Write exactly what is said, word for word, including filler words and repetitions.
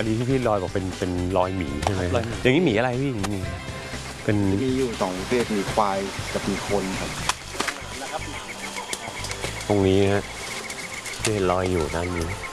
อันนี้ที่พี่ลอยบอกเป็นเป็นรอยหมีใช่ไหมอย่างนี้หมีอะไรพี่หมีเป็นมีอยู่สองประเภทมีควายกับมีคนครับตรงนี้ฮะที่เห็นรอยอยู่ด้านนี้